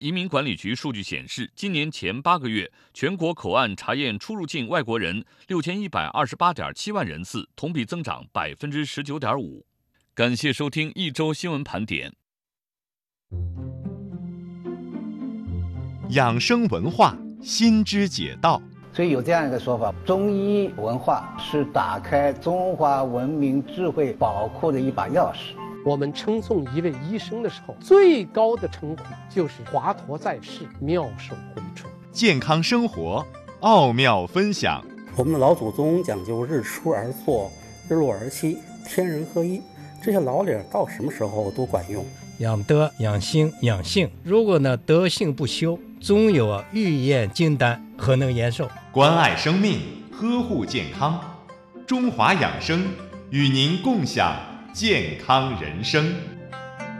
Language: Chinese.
移民管理局数据显示，今年前8个月，全国口岸查验出入境外国人6128.7万人次，同比增长19.5%。感谢收听一周新闻盘点。 养生文化，心知解道。 所以有这样一个说法，中医文化是打开中华文明智慧宝库的一把钥匙。 我们称颂一位医生的时候，最高的称呼就是华佗在世，妙手回春。 健康生活，奥妙分享。 我们的老祖宗讲究日出而作，日落而息，天人合一，这些老理到什么时候都管用。 养德、养心、养性，如果呢德性不修，终有欲验金丹，何能延寿？ 关爱生命，呵护健康，中华养生与您共享健康人生。